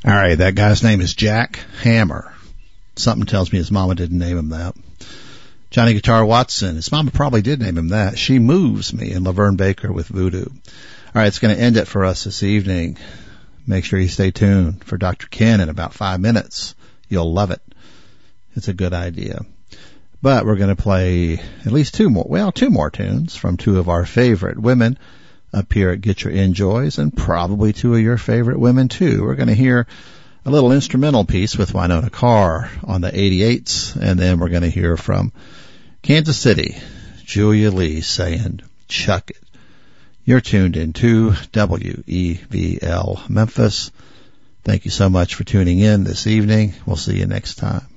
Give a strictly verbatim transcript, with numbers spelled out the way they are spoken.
All right, that guy's name is Jack Hammer. Something tells me his mama didn't name him that. Johnny Guitar Watson, his mama probably did name him that. She Moves Me, and Laverne Baker with Voodoo. All right, it's going to end it for us this evening. Make sure you stay tuned for Doctor Ken in about five minutes. You'll love it. It's a good idea. But we're going to play at least two more, well, two more tunes from two of our favorite women up here at Get Your Enjoys, and probably two of your favorite women too. We're going to hear a little instrumental piece with Winona Carr on the eighty-eights, and then we're going to hear from Kansas City, Julia Lee saying, "Chuck it." You're tuned in to W E V L Memphis. Thank you so much for tuning in this evening. We'll see you next time.